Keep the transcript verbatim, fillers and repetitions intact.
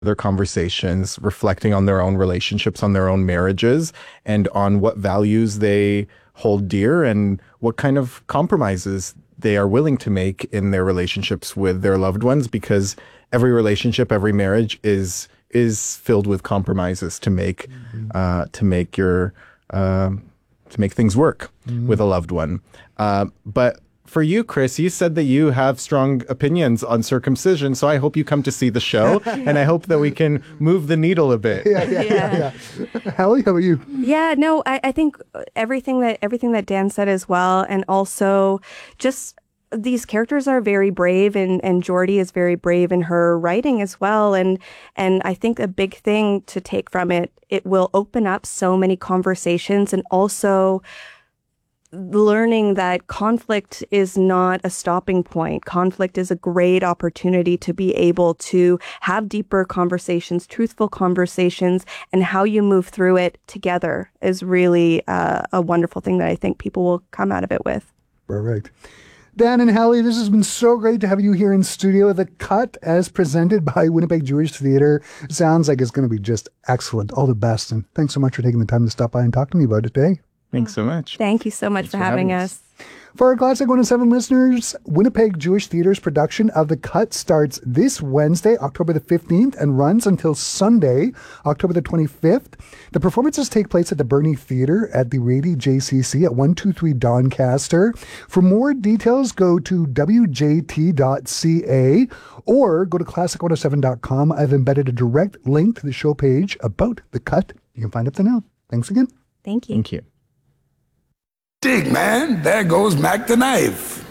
their conversations, reflecting on their own relationships, on their own marriages, and on what values they hold dear and what kind of compromises they are willing to make in their relationships with their loved ones, because every relationship, every marriage is is filled with compromises to make mm-hmm. uh, to make your uh, to make things work mm-hmm. with a loved one. Uh, but for you, Chris, you said that you have strong opinions on circumcision, so I hope you come to see the show, and I hope that we can move the needle a bit. Yeah, yeah, yeah. yeah, yeah. Hallie, how about you? Yeah, no, I, I think everything that everything that Dan said as well, and also just these characters are very brave, and, and Jordy is very brave in her writing as well, and and I think a big thing to take from it, it will open up so many conversations, and also learning that conflict is not a stopping point. Conflict is a great opportunity to be able to have deeper conversations, truthful conversations, and how you move through it together is really uh, a wonderful thing that I think people will come out of it with. Perfect. Dan and Hallie, this has been so great to have you here in studio. The Cut, as presented by Winnipeg Jewish Theatre, sounds like it's going to be just excellent. All the best. And thanks so much for taking the time to stop by and talk to me about it today. Thanks so much. Thank you so much for, for having, having us. us. For our Classic one oh seven listeners, Winnipeg Jewish Theatre's production of The Cut starts this Wednesday, October the fifteenth, and runs until Sunday, October the twenty-fifth. The performances take place at the Bernie Theatre at the Rady J C C at one two three Doncaster. For more details, go to w j t dot c a or go to classic one oh seven dot com. I've embedded a direct link to the show page about The Cut. You can find it there now. Thanks again. Thank you. Thank you. Dig, man, there goes Mac the Knife.